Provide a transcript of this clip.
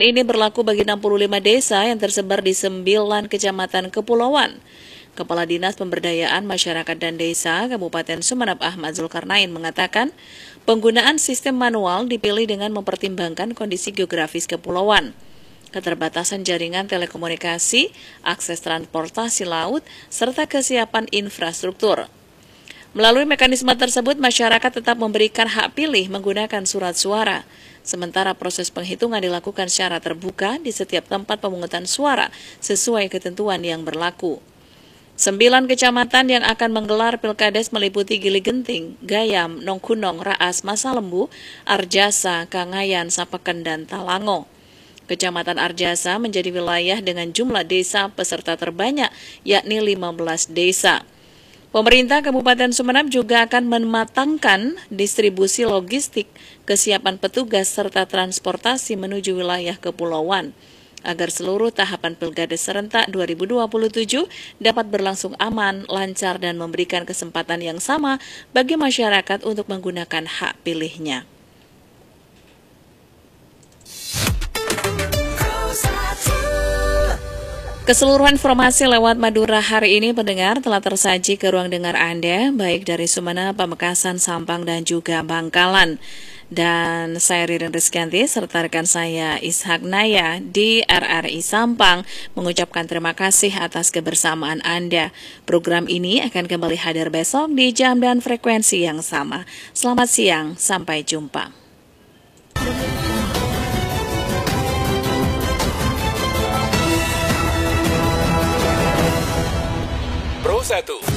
Kebijakan ini berlaku bagi 65 desa yang tersebar di 9 kecamatan kepulauan. Kepala Dinas Pemberdayaan Masyarakat dan Desa Kabupaten Sumeneb Ahmad Zulkarnain mengatakan, penggunaan sistem manual dipilih dengan mempertimbangkan kondisi geografis kepulauan, keterbatasan jaringan telekomunikasi, akses transportasi laut, serta kesiapan infrastruktur. Melalui mekanisme tersebut, masyarakat tetap memberikan hak pilih menggunakan surat suara. Sementara proses penghitungan dilakukan secara terbuka di setiap tempat pemungutan suara sesuai ketentuan yang berlaku. 9 kecamatan yang akan menggelar Pilkades meliputi Gili Genting, Gayam, Nongkunong, Raas, Masalembu, Arjasa, Kangayan, Sapeken, dan Talango. Kecamatan Arjasa menjadi wilayah dengan jumlah desa peserta terbanyak, yakni 15 desa. Pemerintah Kabupaten Sumeneb juga akan mematangkan distribusi logistik, kesiapan petugas, serta transportasi menuju wilayah kepulauan, agar seluruh tahapan Pilkades serentak 2027 dapat berlangsung aman, lancar, dan memberikan kesempatan yang sama bagi masyarakat untuk menggunakan hak pilihnya. Keseluruhan informasi lewat Madura hari ini pendengar telah tersaji ke ruang dengar Anda, baik dari Sumeneb, Pamekasan, Sampang, dan juga Bangkalan. Dan saya Ririn Rizkyanti serta rekan saya Ishak Naya di RRI Sampang mengucapkan terima kasih atas kebersamaan Anda. Program ini akan kembali hadir besok di jam dan frekuensi yang sama. Selamat siang, sampai jumpa. Pro 1